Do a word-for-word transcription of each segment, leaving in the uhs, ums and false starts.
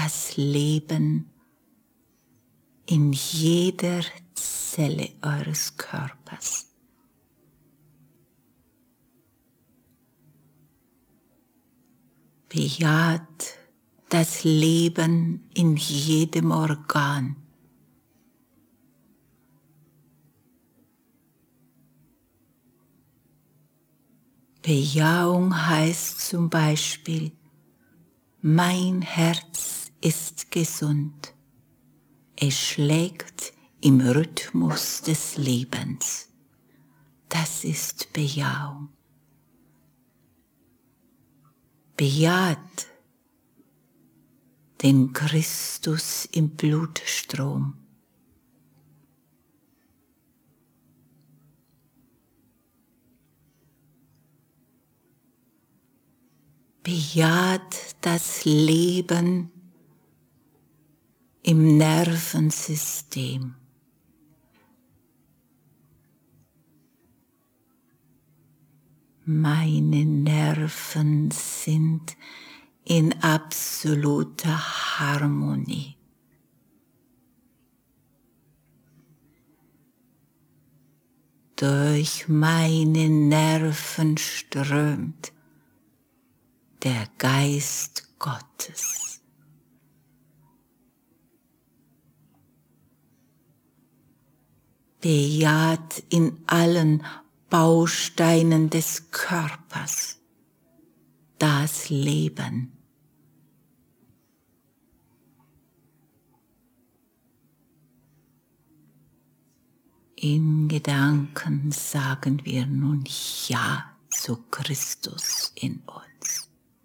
das Leben in jeder Zelle eures Körpers. Bejaht das Leben in jedem Organ. Bejahung heißt zum Beispiel, mein Herz ist gesund. Es schlägt im Rhythmus des Lebens. Das ist Bejahung. Bejaht den Christus im Blutstrom. Bejaht das Leben im Nervensystem. Meine Nerven sind in absoluter Harmonie. Durch meine Nerven strömt der Geist Gottes. Bejaht in allen Bausteinen des Körpers das Leben. In Gedanken sagen wir nun Ja zu Christus in uns.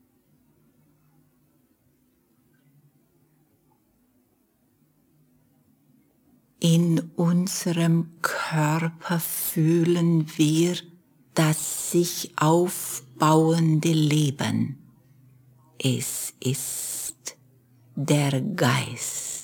In unserem Körper fühlen wir das sich aufbauende Leben. Es ist der Geist.